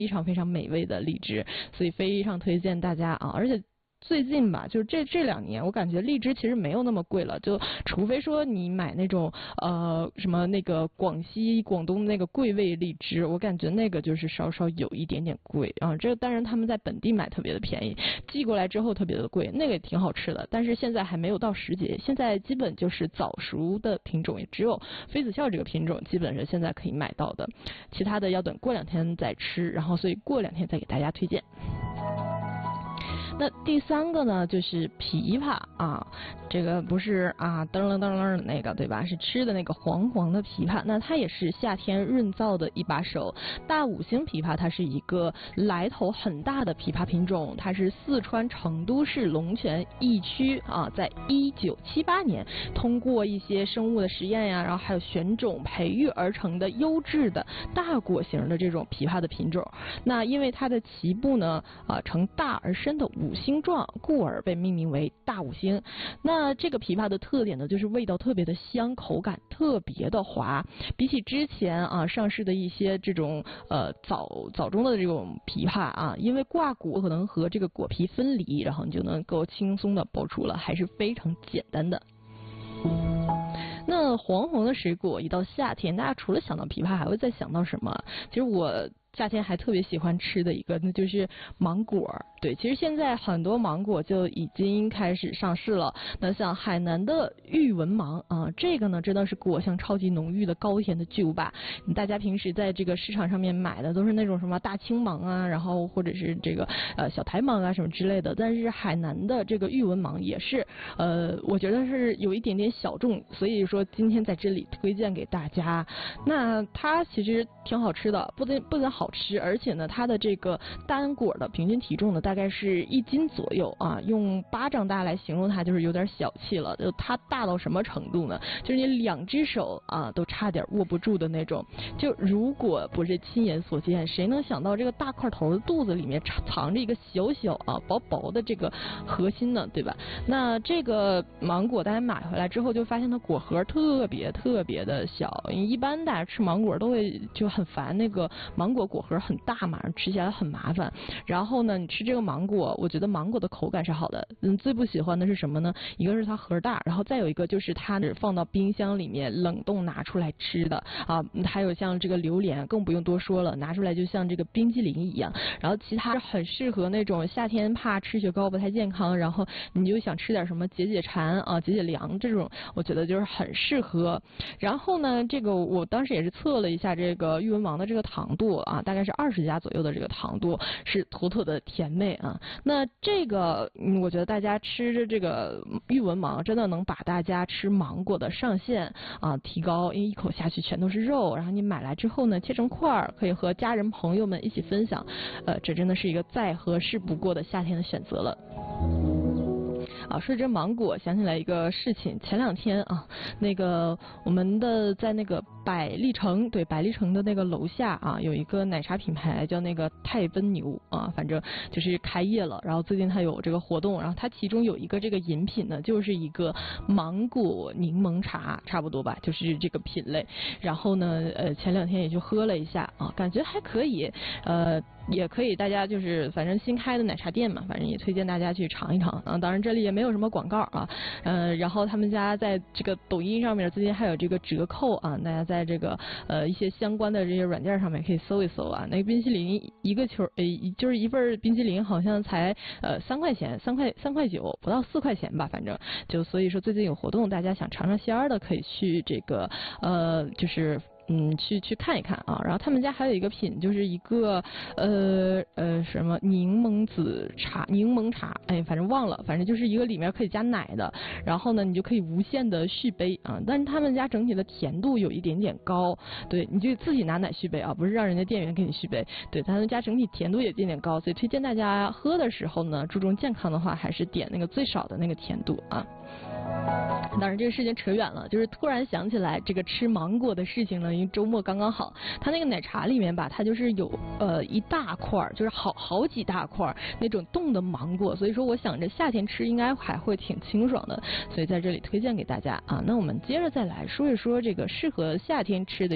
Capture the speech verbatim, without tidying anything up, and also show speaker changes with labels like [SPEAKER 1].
[SPEAKER 1] 非常非常美味的荔枝，所以非常推荐大家啊！而且最近吧，就是这这两年，我感觉荔枝其实没有那么贵了，就除非说你买那种呃什么那个广西、广东那个桂味荔枝，我感觉那个就是稍稍有一点点贵啊。这个当然他们在本地买特别的便宜，寄过来之后特别的贵，那个也挺好吃的。但是现在还没有到时节，现在基本就是早熟的品种，也只有妃子笑这个品种基本是现在可以买到的，其他的要等过两天再吃，然后所以过两天再给大家推荐。那第三个呢，就是枇杷啊，这个不是啊噔楞噔楞的那个，对吧？是吃的那个黄黄的枇杷，那它也是夏天润燥的一把手。大五星枇杷它是一个来头很大的枇杷品种，它是四川成都市龙泉驿区啊，在一九七八年通过一些生物的实验呀，然后还有选种培育而成的优质的大果型的这种枇杷的品种。那因为它的脐部呢啊呈大而深的五星状，故而被命名为大五星。那这个枇杷的特点呢，就是味道特别的香，口感特别的滑。比起之前啊上市的一些这种呃枣枣中的这种枇杷啊，因为挂果可能和这个果皮分离，然后你就能够轻松的剥出了，还是非常简单的。那黄黄的水果一到夏天，大家除了想到枇杷，还会再想到什么？其实我夏天还特别喜欢吃的一个，那就是芒果。对，其实现在很多芒果就已经开始上市了。那像海南的玉文芒啊，这个呢真的是果香超级浓郁的高甜的巨无霸。大家平时在这个市场上面买的都是那种什么大青芒啊，然后或者是这个呃小台芒啊什么之类的。但是海南的这个玉文芒也是呃，我觉得是有一点点小众，所以说今天在这里推荐给大家。那它其实挺好吃的，不仅不仅好吃，而且呢它的这个单果的平均体重呢大概是一斤左右啊，用巴掌大来形容它就是有点小气了。就它大到什么程度呢？就是你两只手啊都差点握不住的那种。就如果不是亲眼所见，谁能想到这个大块头的肚子里面藏着一个小小啊薄薄的这个核心呢，对吧？那这个芒果大家买回来之后就发现它果核特别特别的小，一般大家吃芒果都会就很烦那个芒果果核很大嘛，吃起来很麻烦。然后呢，你吃这个芒果，我觉得芒果的口感是好的。嗯，最不喜欢的是什么呢？一个是它核大，然后再有一个就是它是放到冰箱里面冷冻拿出来吃的啊。还有像这个榴莲，更不用多说了，拿出来就像这个冰激凌一样。然后其他很适合那种夏天怕吃雪糕不太健康，然后你就想吃点什么解解馋啊、解解凉这种，我觉得就是很适合。然后呢，这个我当时也是测了一下这个玉文芒的这个糖度啊，大概是二十加左右的这个糖度，是妥妥的甜妹啊。那这个嗯，我觉得大家吃着这个玉文芒，真的能把大家吃芒果的上限啊提高，因为一口下去全都是肉，然后你买来之后呢，切成块儿，可以和家人朋友们一起分享，呃，这真的是一个再合适不过的夏天的选择了。啊，说这芒果，想起来一个事情，前两天啊，那个我们的在那个百丽城，对百丽城的那个楼下啊，有一个奶茶品牌叫那个泰温牛啊，反正就是开业了。然后最近它有这个活动，然后它其中有一个这个饮品呢，就是一个芒果柠檬茶，差不多吧，就是这个品类。然后呢，呃，前两天也就喝了一下啊，感觉还可以，呃。也可以，大家就是反正新开的奶茶店嘛，反正也推荐大家去尝一尝啊。当然这里也没有什么广告啊，呃，然后他们家在这个抖音上面最近还有这个折扣啊，大家在这个呃一些相关的这些软件上面可以搜一搜啊。那个冰淇淋一个球，呃，就是一份冰淇淋好像才呃三块钱，三块三块九，不到四块钱吧，反正就所以说最近有活动，大家想尝尝鲜儿的可以去这个呃就是。嗯，去去看一看啊。然后他们家还有一个品，就是一个呃呃什么柠檬紫茶、柠檬茶，哎，反正忘了，反正就是一个里面可以加奶的。然后呢，你就可以无限的续杯啊。但是他们家整体的甜度有一点点高，对，你就自己拿奶续杯啊，不是让人家店员给你续杯。对，他们家整体甜度也有点点高，所以推荐大家喝的时候呢，注重健康的话，还是点那个最少的那个甜度啊。当然这个事情扯远了，就是突然想起来这个吃芒果的事情呢，因为周末刚刚好，它那个奶茶里面吧，它就是有呃一大块，就是好好几大块那种冻的芒果，所以说我想着夏天吃应该还会挺清爽的，所以在这里推荐给大家啊。那我们接着再来说一说这个适合夏天吃的